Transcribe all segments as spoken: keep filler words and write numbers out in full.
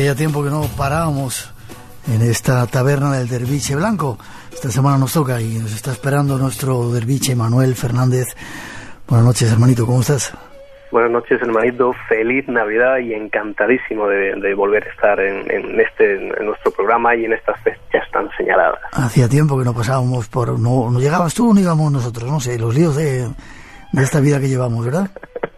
Ya tiempo que no parábamos en esta taberna del Derviche Blanco. Esta semana nos toca y nos está esperando nuestro Derviche Manuel Fernández. Buenas noches, hermanito, ¿cómo estás? Buenas noches, hermanito, feliz Navidad y encantadísimo de, de volver a estar en, en este en nuestro programa y en estas fechas tan señaladas. Hacía tiempo que no pasábamos por... No, no llegabas tú ni íbamos nosotros, no sé, los líos de, de esta vida que llevamos, ¿verdad?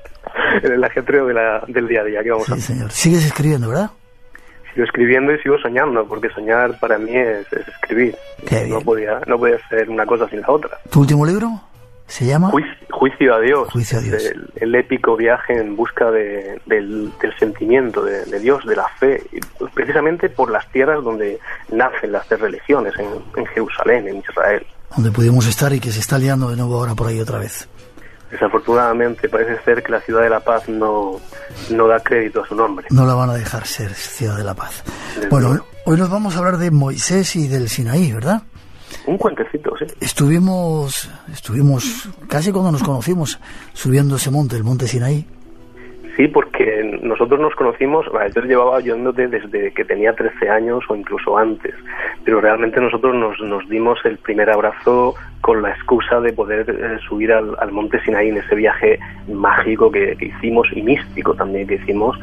El ajetreo de la, del día a día que vamos sí, a hacer. Sí, señor. Sigues escribiendo, ¿verdad? Sigo escribiendo y sigo soñando, porque soñar para mí es, es escribir. Qué bien. No podía, no podía ser una cosa sin la otra. ¿Tu último libro se llama? Juicio, Juicio a Dios. Juicio a Dios. El, el épico viaje en busca de, del, del sentimiento de, de Dios, de la fe, y precisamente por las tierras donde nacen las tres religiones, en, en Jerusalén, en Israel. Donde pudimos estar y que se está liando de nuevo ahora por ahí otra vez. Desafortunadamente parece ser que la Ciudad de la Paz no, no da crédito a su nombre. No la van a dejar ser Ciudad de la Paz. Desde bueno, luego. Hoy nos vamos a hablar de Moisés y del Sinaí, ¿verdad? Un cuentecito, sí. Estuvimos, estuvimos casi cuando nos conocimos subiendo ese monte, el monte Sinaí. Sí, porque nosotros nos conocimos, yo llevaba oyéndote desde que tenía trece años o incluso antes, pero realmente nosotros nos, nos dimos el primer abrazo con la excusa de poder eh, subir al, al monte Sinaí en ese viaje mágico que, que hicimos y místico también que hicimos,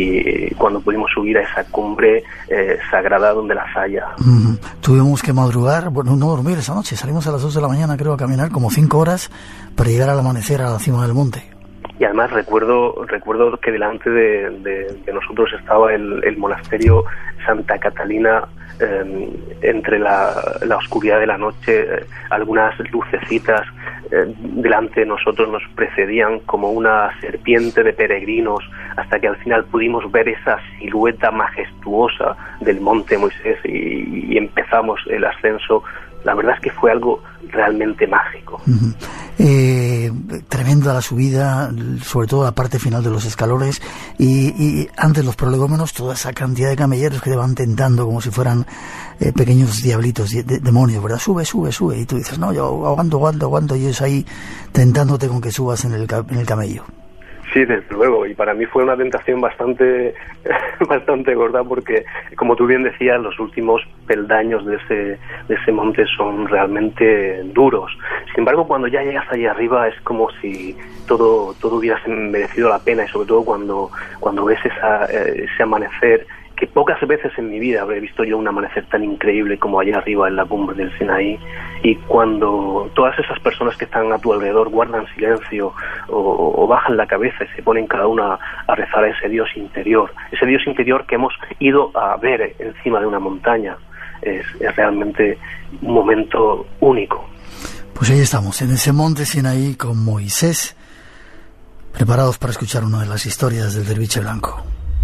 y cuando pudimos subir a esa cumbre eh, sagrada donde las haya. Uh-huh. Tuvimos que madrugar, bueno, no dormir esa noche, salimos a las dos de la mañana creo a caminar como cinco horas para llegar al amanecer a la cima del monte. Y además recuerdo recuerdo que delante de, de, de nosotros estaba el, el monasterio Santa Catalina, eh, entre la, la oscuridad de la noche, eh, algunas lucecitas eh, delante de nosotros nos precedían como una serpiente de peregrinos, hasta que al final pudimos ver esa silueta majestuosa del monte Moisés y, y empezamos el ascenso. La verdad es que fue algo realmente mágico. Uh-huh. Eh, tremenda la subida, sobre todo la parte final de los escalones, y, y antes los prolegómenos, toda esa cantidad de camelleros que te van tentando como si fueran eh, pequeños diablitos, de, de, demonios, ¿verdad? Sube, sube, sube, y tú dices, no, yo aguanto, aguanto, aguanto, y ellos ahí tentándote con que subas en el, en el camello. Sí, desde luego, y para mí fue una tentación bastante bastante gorda porque, como tú bien decías, los últimos peldaños de ese de ese monte son realmente duros. Sin embargo, cuando ya llegas allí arriba es como si todo todo hubiera merecido la pena, y sobre todo cuando cuando ves esa, ese amanecer, que pocas veces en mi vida habré visto yo un amanecer tan increíble como allá arriba en la cumbre del Sinaí, y cuando todas esas personas que están a tu alrededor guardan silencio o, o bajan la cabeza y se ponen cada una a rezar a ese Dios interior, ese Dios interior que hemos ido a ver encima de una montaña, es, es realmente un momento único. Pues ahí estamos, en ese monte Sinaí con Moisés, preparados para escuchar una de las historias del Derviche Blanco.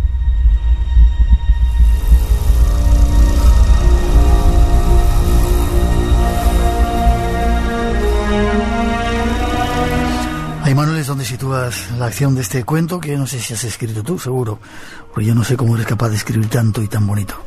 Ahí, Manuel, es donde sitúas la acción de este cuento, que no sé si has escrito tú, seguro, porque yo no sé cómo eres capaz de escribir tanto y tan bonito.